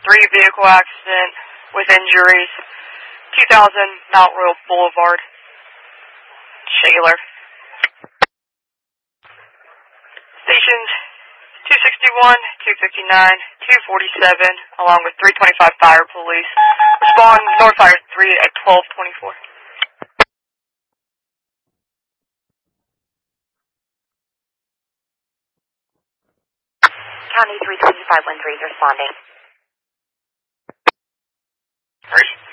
vehicle accident with injuries, 2000 Mount Royal Boulevard, Shaler. Stations 261, 259, 247, along with 325 Fire Police. Respond North Fire 3 at 1224. County 32513 responding. First.